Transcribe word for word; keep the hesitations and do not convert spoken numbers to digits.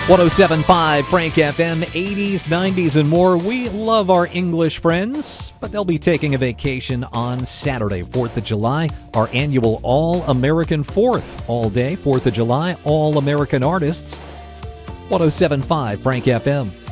one oh seven point five Frank F M, eighties, nineties, and more. We love our English friends, but they'll be taking a vacation on Saturday, fourth of July, our annual All-American fourth. All day, fourth of July, All-American Artists. one oh seven point five Frank F M.